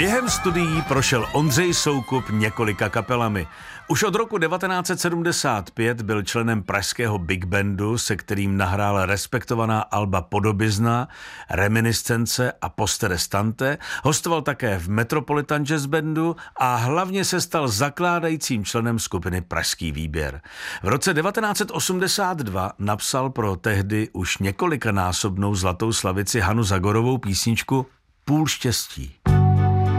Během studií prošel Ondřej Soukup několika kapelami. Už od roku 1975 byl členem pražského Big Bandu, se kterým nahrál respektovaná alba Podobizna, Reminiscence a Poste Restante, hostoval také v Metropolitan Jazz Bandu a hlavně se stal zakládajícím členem skupiny Pražský výběr. V roce 1982 napsal pro tehdy už několikanásobnou zlatou slavici Hanu Zagorovou písničku Půl štěstí.